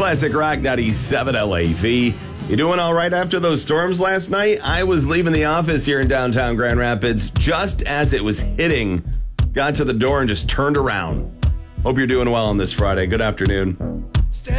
Classic Rock 97 LAV. You doing all right after those storms last night? I was leaving the office here in downtown Grand Rapids just as it was hitting. Got to the door and just turned around. Hope you're doing well on this Friday. Good afternoon.